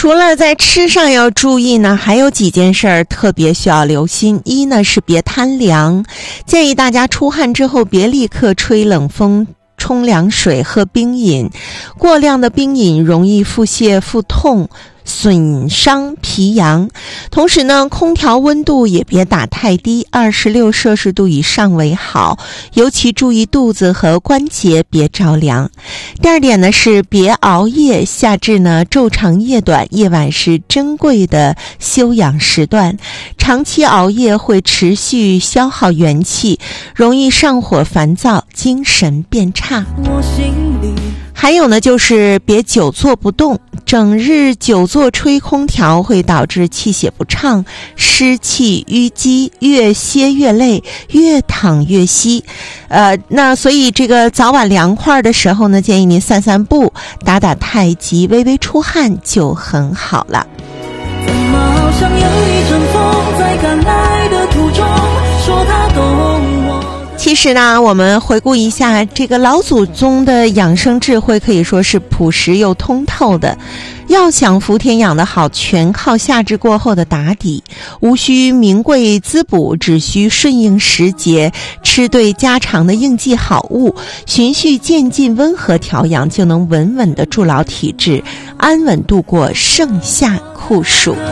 除了在吃上要注意呢，还有几件事儿特别需要留心。一呢是别贪凉，建议大家出汗之后别立刻吹冷风、冲凉水、喝冰饮，过量的冰饮容易腹泻、腹痛，损伤脾阳。同时呢，空调温度也别打太低，26摄氏度以上为好，尤其注意肚子和关节别着凉。第二点呢是别熬夜，夏至呢昼长夜短，夜晚是珍贵的休养时段，长期熬夜会持续消耗元气，容易上火烦躁，精神变差。还有呢就是别久坐不动，整日久坐吹空调会导致气血不畅、湿气淤积，越歇越累，越躺越稀。那所以这个早晚凉快的时候呢，建议您散散步、打打太极、微微出汗就很好了。 怎么好像有一阵风在赶来的途中说它懂我。 其实呢，我们回顾一下这个老祖宗的养生智慧，可以说是朴实又通透的。要想福田养得好，全靠夏至过后的打底，无需名贵滋补，只需顺应时节，吃对家常的应季好物，循序渐进，温和调养，就能稳稳地筑牢体质，安稳度过盛夏酷暑。